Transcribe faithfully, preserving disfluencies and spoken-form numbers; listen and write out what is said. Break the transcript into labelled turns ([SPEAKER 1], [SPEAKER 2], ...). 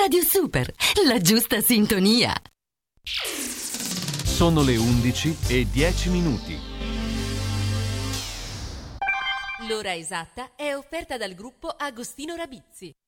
[SPEAKER 1] Radio Super, la giusta sintonia.
[SPEAKER 2] Sono le undici e dieci minuti.
[SPEAKER 3] L'ora esatta è offerta dal gruppo Agostino Rabizzi.